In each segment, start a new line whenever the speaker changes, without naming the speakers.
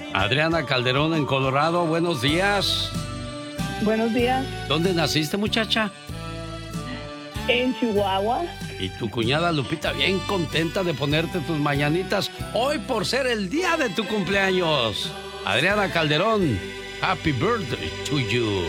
Adriana Calderón en Colorado, buenos días.
Buenos días.
¿Dónde naciste, muchacha?
En Chihuahua.
Y tu cuñada Lupita bien contenta de ponerte tus mañanitas hoy por ser el día de tu cumpleaños. Adriana Calderón, happy birthday to you.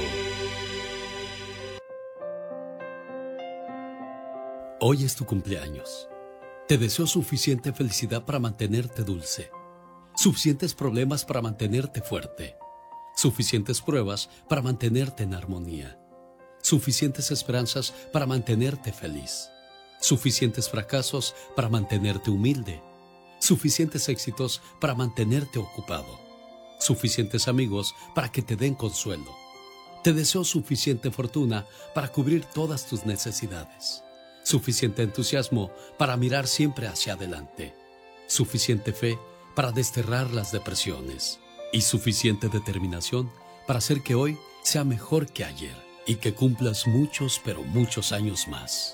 Hoy es tu cumpleaños. Te deseo suficiente felicidad para mantenerte dulce, suficientes problemas para mantenerte fuerte, suficientes pruebas para mantenerte en armonía, suficientes esperanzas para mantenerte feliz, suficientes fracasos para mantenerte humilde, suficientes éxitos para mantenerte ocupado, suficientes amigos para que te den consuelo. Te deseo suficiente fortuna para cubrir todas tus necesidades, suficiente entusiasmo para mirar siempre hacia adelante, suficiente fe para desterrar las depresiones y suficiente determinación para hacer que hoy sea mejor que ayer y que cumplas muchos, pero muchos años más.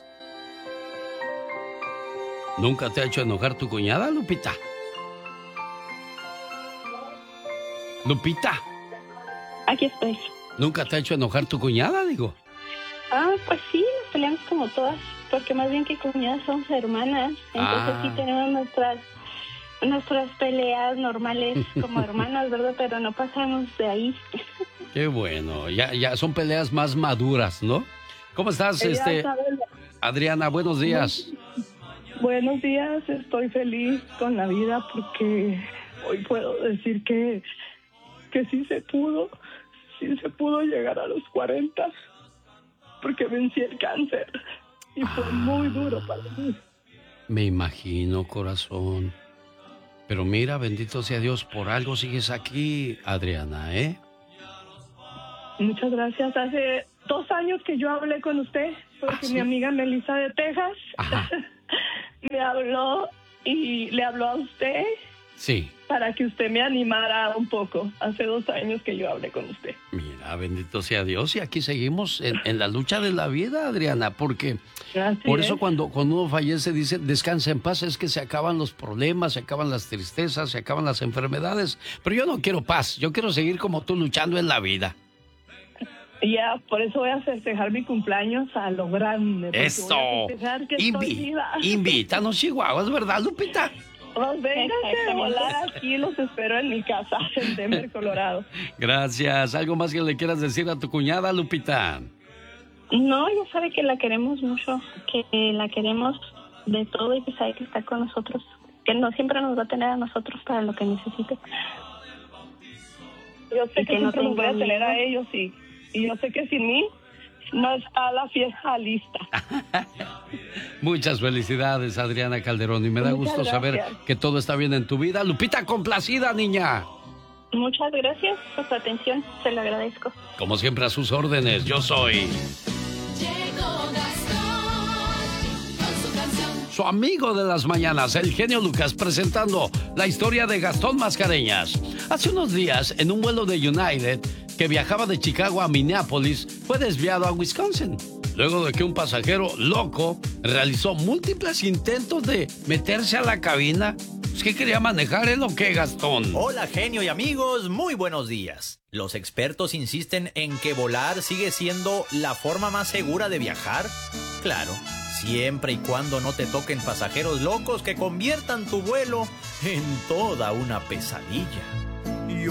¿Nunca te ha hecho enojar tu cuñada, Lupita? Lupita.
Aquí estoy.
¿Nunca te ha hecho enojar tu cuñada, digo?
Pues sí, nos peleamos como todas, porque más bien que cuñadas somos hermanas, entonces sí tenemos nuestras peleas normales como hermanas, ¿verdad? Pero no pasamos de ahí.
Qué bueno, ya son peleas más maduras, ¿no? ¿Cómo estás, Adriana? Buenos días.
Buenos días, estoy feliz con la vida porque hoy puedo decir que sí se pudo llegar a los 40, porque vencí el cáncer y fue muy duro para mí.
Me imagino, corazón. Pero mira, bendito sea Dios, por algo sigues aquí, Adriana, ¿eh?
Muchas gracias. Hace 2 años que yo hablé con usted, porque mi amiga Melissa de Texas me habló y le habló a usted.
Sí.
Para que usted me animara un poco. Hace 2 años que yo hablé con usted.
Mira, bendito sea Dios, y aquí seguimos en la lucha de la vida, Adriana, porque por eso cuando uno fallece dice descansa en paz, es que se acaban los problemas, se acaban las tristezas, se acaban las enfermedades, pero yo no quiero paz, yo quiero seguir como tú luchando en la vida.
Ya, por eso voy a festejar mi cumpleaños a lo grande.
¡Eso! Invítanos, Chihuahuas, ¿verdad, Lupita?
Pues vénganse a volar aquí, los espero en mi casa, en Denver, Colorado.
Gracias. ¿Algo más que le quieras decir a tu cuñada, Lupita?
No, ella sabe que la queremos mucho, que la queremos de todo y que sabe que está con nosotros, que no siempre nos va a tener a nosotros para lo que necesite. Yo sé que siempre nos voy a tener a ellos y yo sé que sin mí no está la fiesta lista.
Muchas felicidades, Adriana Calderón, y me da gusto saber que todo está bien en tu vida. Lupita, complacida, niña.
Muchas gracias por su atención, se lo agradezco.
Como siempre, a sus órdenes, yo soy su amigo de las mañanas, el genio Lucas, presentando la historia de Gastón Mascareñas. Hace unos días, en un vuelo de United que viajaba de Chicago a Minneapolis, fue desviado a Wisconsin, luego de que un pasajero loco realizó múltiples intentos de meterse a la cabina. ¿Qué quería manejar él o qué, Gastón?
Hola, genio y amigos, muy buenos días. Los expertos insisten en que volar sigue siendo la forma más segura de viajar. Claro, siempre y cuando no te toquen pasajeros locos que conviertan tu vuelo en toda una pesadilla.